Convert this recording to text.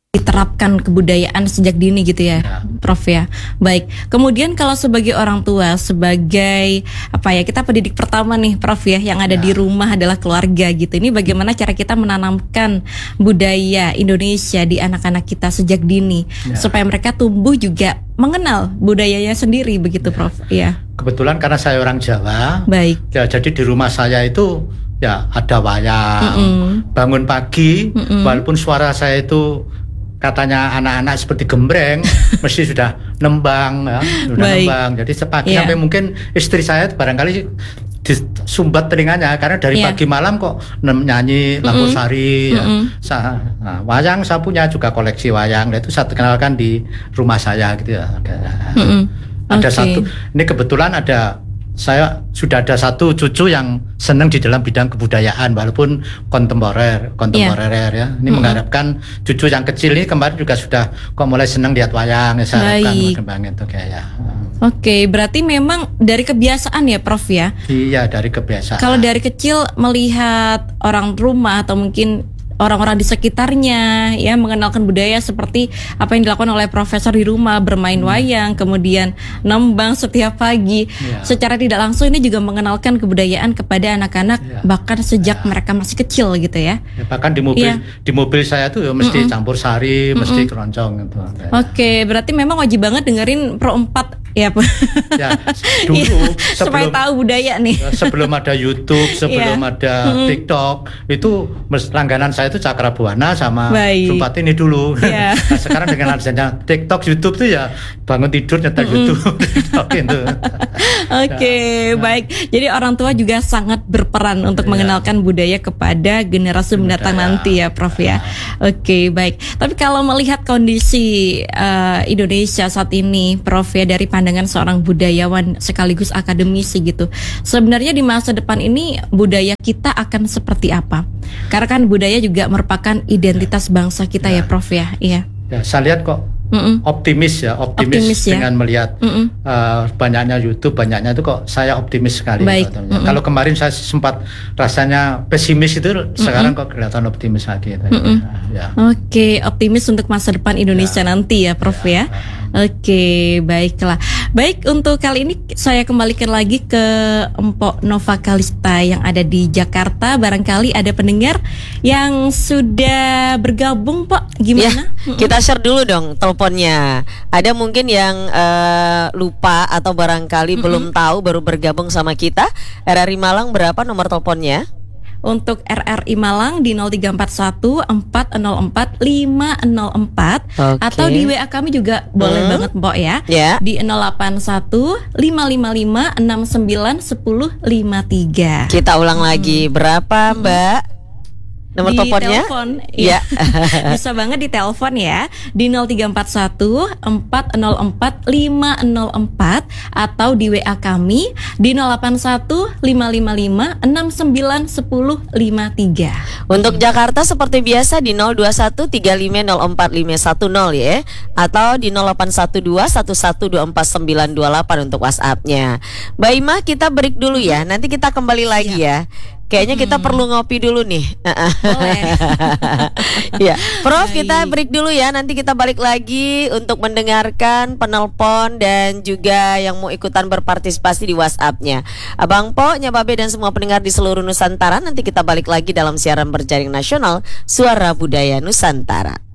diterapkan kebudayaan sejak dini gitu ya, Prof ya. Baik. Kemudian kalau sebagai orang tua, sebagai kita pendidik pertama nih, Prof ya, yang ada di rumah adalah keluarga gitu. Ini bagaimana cara kita menanamkan budaya Indonesia di anak-anak kita sejak dini supaya mereka tumbuh juga mengenal budayanya sendiri begitu, Prof. Iya. Kebetulan karena saya orang Jawa. Baik. Ya, jadi di rumah saya itu ada wayang. Bangun pagi, walaupun suara saya itu katanya anak-anak seperti gembreng, mesti sudah nembang nembang. Jadi sepagi sampai mungkin istri saya barangkali disumbat telinganya karena dari pagi malam kok nyanyi Lampu Sari. Wayang saya punya juga koleksi wayang, itu saya kenalkan di rumah saya gitu ya. Ada satu, ini kebetulan saya sudah ada satu cucu yang senang di dalam bidang kebudayaan walaupun kontemporer ya. Ini mengharapkan cucu yang kecil ini kemarin juga sudah mulai senang lihat wayang, saya harapkan berkembang itu kayak. Oke, berarti memang dari kebiasaan ya, Prof ya? Iya, dari kebiasaan. Kalau dari kecil melihat orang rumah atau mungkin orang-orang di sekitarnya ya mengenalkan budaya seperti apa yang dilakukan oleh profesor di rumah, bermain wayang, kemudian nembang setiap pagi. Secara tidak langsung ini juga mengenalkan kebudayaan kepada anak-anak bahkan sejak mereka masih kecil gitu ya. Bahkan di mobil saya tuh ya mesti campur sari, mesti keroncong gitu. Oke, berarti memang wajib banget dengerin Pro 4 ya, dulu supaya tahu budaya nih. Sebelum ada YouTube, sebelum ada TikTok, itu langganan saya itu Cakrabuana sama Sumpat ini dulu. Nah, sekarang dengan adanya TikTok, YouTube tuh ya bangun tidur nyetel YouTube. Baik. Jadi orang tua juga sangat berperan untuk mengenalkan budaya kepada generasi mendatang nanti ya, Prof ya. Baik. Tapi kalau melihat kondisi Indonesia saat ini, Prof ya, dari pandangan seorang budayawan sekaligus akademisi gitu, sebenarnya di masa depan ini budaya kita akan seperti apa? Karena kan budaya juga merupakan identitas bangsa kita ya, Prof ya. Iya. Ya, saya lihat kok optimis dengan melihat banyaknya YouTube, banyaknya itu kok saya optimis sekali. Kalau kemarin saya sempat rasanya pesimis itu, sekarang kok kelihatan optimis lagi. Optimis untuk masa depan Indonesia nanti ya, Prof ya. Baiklah. Baik, untuk kali ini saya kembalikan lagi ke Empok Nova Kalista yang ada di Jakarta. Barangkali ada pendengar yang sudah bergabung, Pak. Gimana? Kita share dulu dong teleponnya. Ada mungkin yang lupa atau barangkali belum tahu, baru bergabung sama kita. RRI Malang berapa nomor teleponnya? Untuk RRI Malang di 0341 404 504 atau di WA kami juga boleh banget, Mbok ya. Di 081 555 69 1053. Kita ulang lagi, berapa Mbak? Nomor teleponnya? Telepon, bisa banget di telepon ya, di 0341 404 504 atau di WA kami di 081 555 69 1053. Untuk Jakarta seperti biasa di 021 3504 510 ya, atau di 0812 1124 928 untuk WhatsApp-nya. Mbak Ima, kita break dulu ya, nanti kita kembali lagi ya. Kayaknya kita perlu ngopi dulu nih. Prof, kita break dulu ya. Nanti kita balik lagi untuk mendengarkan penelpon dan juga yang mau ikutan berpartisipasi di WhatsApp-nya. Abang Po, Nyababe dan semua pendengar di seluruh Nusantara. Nanti kita balik lagi dalam siaran berjaring nasional Suara Budaya Nusantara.